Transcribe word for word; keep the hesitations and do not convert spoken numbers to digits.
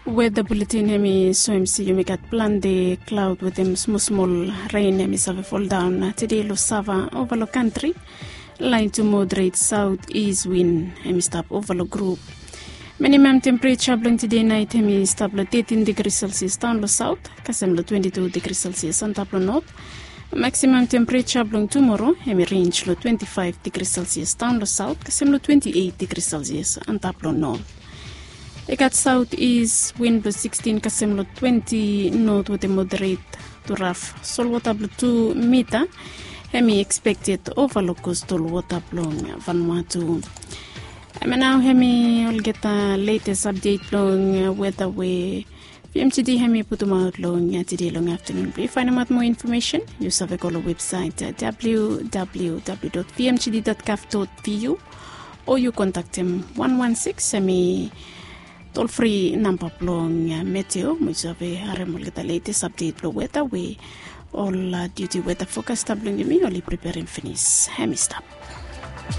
Weather bulletin hemi so M C you got planned cloud with them small small rain hemi save fall down today lo sava over the country line to moderate southeast wind hemi stop over the group. Minimum temperature blowing today night hemi stop lo thirteen degrees Celsius down lo south kasem lo twenty-two degrees Celsius on top lo north. Maximum temperature blowing tomorrow hemi range lo twenty-five degrees Celsius down lo south kasem lo twenty-eight degrees Celsius on top lo north. It got southeast wind blue sixteen kasem lo twenty north with a moderate to rough. Sol water blue two meter. Hemi expected over lo coastal water blowing Vanuatu. I mean now hemi will get the latest update blowing weather way. V M T D hemi putuma out long today long afternoon. If you find out more information, use our website uh, w w w dot v m t d dot gov dot p u or you contact him one one six hemi toll free number blowing uh, meteo which have a harem get the latest update blow weather way all uh, duty weather forecast blowing me only preparing finish hemi stop.